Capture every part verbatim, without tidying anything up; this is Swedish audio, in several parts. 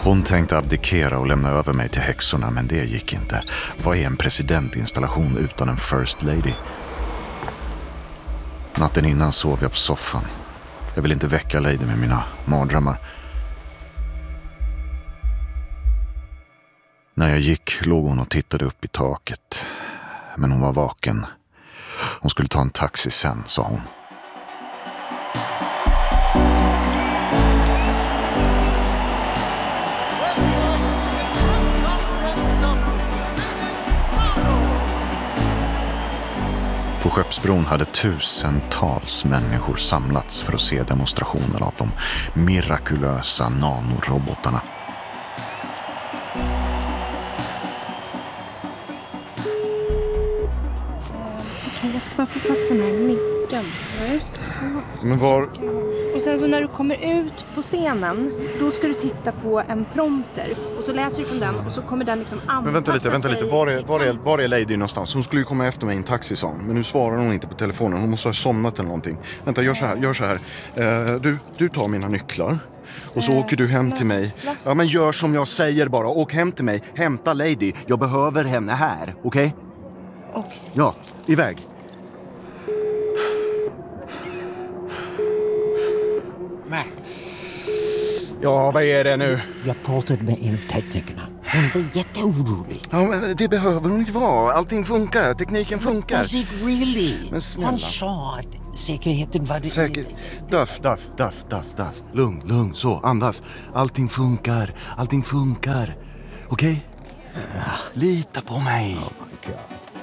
Hon tänkte abdikera och lämna över mig till häxorna, men det gick inte. Vad är en presidentinstallation utan en first lady? Natten innan sov jag på soffan. Jag ville inte väcka Lady med mina mardrömmar. När jag gick låg hon och tittade upp i taket. Men hon var vaken. Hon skulle ta en taxi sen, sa hon. På Skeppsbron hade tusentals människor samlats för att se demonstrationer av de mirakulösa nanorobotarna. Okej, jag ska bara få fast den här myggan. Så. Men var... Och sen så när du kommer ut på scenen, då ska du titta på en prompter. Och så läser du från den och så kommer den liksom anpassa sig. Men vänta lite, vänta lite. Var är, var, är, var är Lady någonstans? Hon skulle ju komma efter mig i en taxi, sa hon. Men nu svarar hon inte på telefonen. Hon måste ha somnat eller någonting. Vänta, gör så här, gör så här. Uh, du, du tar mina nycklar. Och så äh, åker du hem va? till mig. Va? Ja, men gör som jag säger bara. Åk hem till mig. Hämta Lady. Jag behöver henne här, okej? Okay? Okej. Okay. Ja, iväg. Mac. Ja, vad är det nu? Jag pratade med en teknikerna. Hon var jätteorolig. Ja, men det behöver hon inte vara. Allting funkar. Tekniken funkar. Does it really? Men snälla. Han sa att säkerheten var det... Säkert. Duff, duff, duff, duff, duff. Lugn, lugn. Så, andas. Allting funkar. Allting funkar. Okej? Okay? Uh. Lita på mig. Oh my God.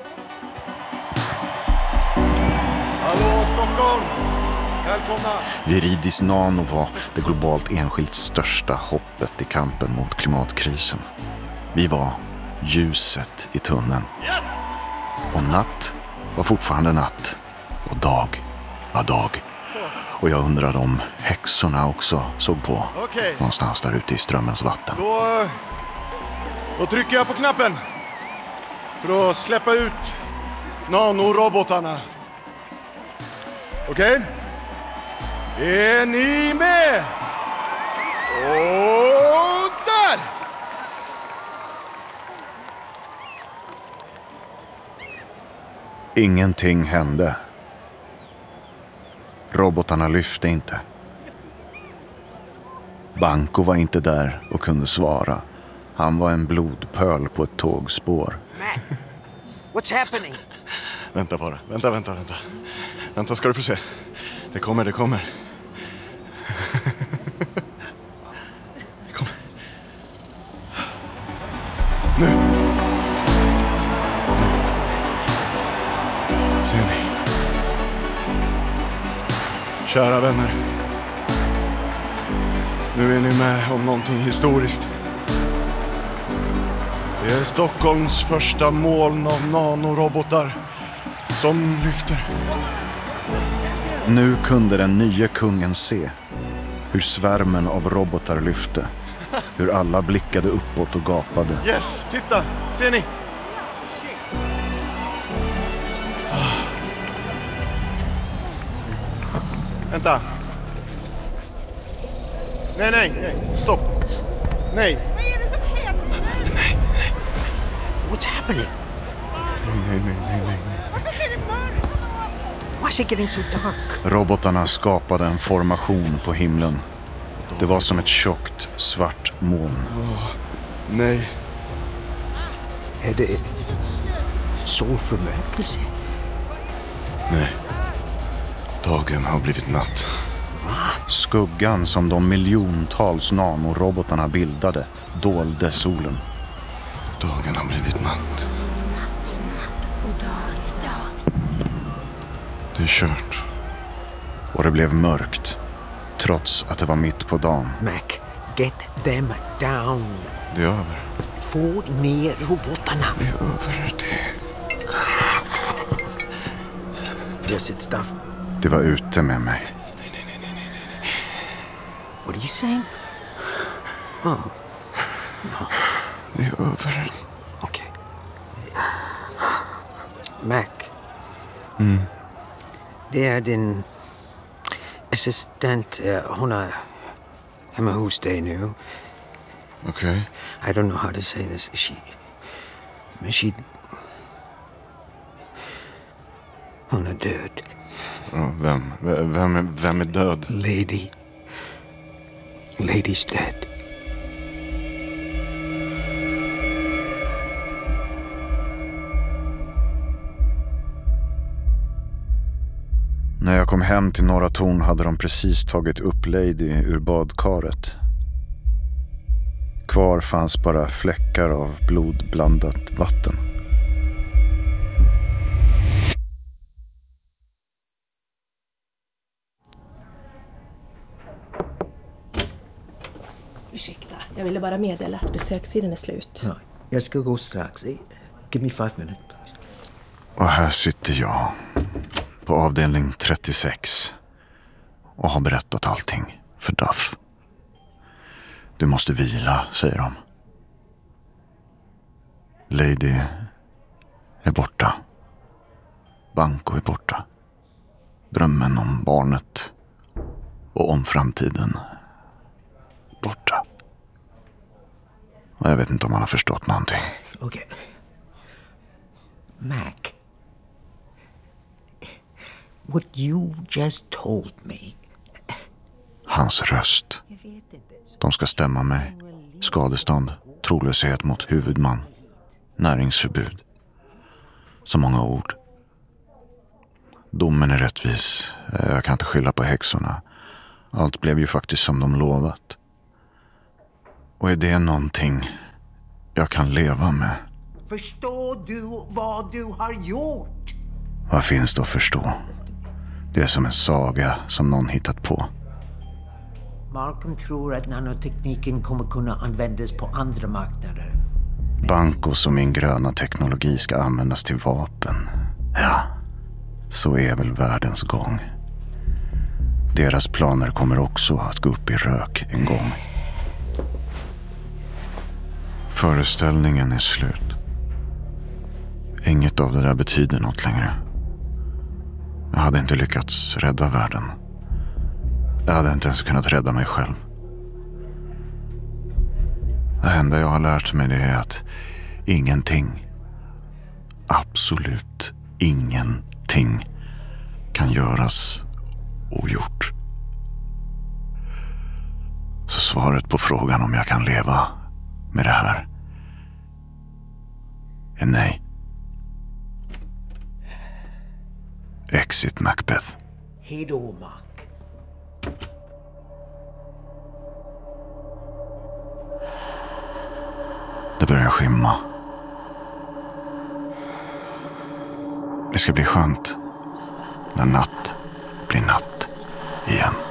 Hallå, Stockholm! Välkomna! Viridis Nano var det globalt enskilt största hoppet i kampen mot klimatkrisen. Vi var ljuset i tunneln. Yes! Och natt var fortfarande natt. Och dag var dag. Så. Och jag undrade om häxorna också såg på. Okay. Någonstans där ute i strömmens vatten. Då, då trycker jag på knappen. För att släppa ut nanorobotarna. Okej? Okay? Är ni med? Och där! Ingenting hände. Robotarna lyfte inte. Banco var inte där och kunde svara. Han var en blodpöl på ett tågspår. Mac, what's happening? Vänta bara, vänta, vänta, vänta. Vänta ska du få se. Det kommer, det kommer. Det kommer. Nu. Ser ni? Kära vänner. Nu är ni med om någonting historiskt. Det är Stockholms första moln av nanorobotar som lyfter. Nu kunde den nya kungen se hur svärmen av robotar lyfte. Hur alla blickade uppåt och gapade. Yes, titta, ser ni? Ah. Vänta. Nej, nej, nej, stopp. Nej. Vad är det som händer? Nej, nej. What's happening? Nej, nej, nej, nej. Varför blir det mörkt? Why is it getting so dark? Robotarna skapade en formation på himlen. Det var som ett tjockt svart moln. Oh, nej. Är det solförmörkelse? Nej. Dagen har blivit natt. Va? Skuggan som de miljontals nanorobotarna bildade dolde solen. Dagen har blivit natt. Det är kört. Och det blev mörkt. Trots att det var mitt på dagen. Mac, get them down. Det är över. Få ner robotarna. Det är över det. Yes, it's stuff. Det var ute med mig. Nej, nej, nej, nej, nej. What are you saying? Oh. No. Det är över. Okej. Okay. Mac. Mm. Det är din assistent. Hon är hemma hos dig nu. Okej. I don't know how to say this. She... Men she... Hon är död. Ja, vem? V- Vem är, vem är död? Lady. Lady's dead. När jag kom hem till Norra Torn hade de precis tagit upp Lady ur badkaret. Kvar fanns bara fläckar av blodblandat vatten. Ursäkta, jag ville bara meddela att besökstiden är slut. Ja, jag ska gå strax. Give me five minutes, please. Och här sitter jag på avdelning trettiosex och har berättat allting för Duff. Du måste vila, säger de. Lady är borta. Banco är borta. Drömmen om barnet och om framtiden borta. Och jag vet inte om han har förstått någonting. Okay. Mac. What you just told me. Hans röst. De ska stämma mig. Skadestånd, trolöshet mot huvudman, näringsförbud. Så många ord. Domen är rättvis. Jag kan inte skylla på häxorna. Allt blev ju faktiskt som de lovat. Och är det någonting jag kan leva med? Förstår du vad du har gjort? Vad finns det att förstå? Det är som en saga som någon hittat på. Malcolm tror att nanotekniken kommer kunna användas på andra marknader. Bancos och min gröna teknologi ska användas till vapen. Ja, så är väl världens gång. Deras planer kommer också att gå upp i rök en gång. Föreställningen är slut. Inget av det där betyder något längre. Jag hade inte lyckats rädda världen. Jag hade inte ens kunnat rädda mig själv. Det enda jag har lärt mig det är att ingenting, absolut ingenting kan göras ogjort. Så svaret på frågan om jag kan leva med det här är nej. Exit Macbeth. Hej då, Mac. Det börjar skymma. Det ska bli skönt när natt blir natt igen.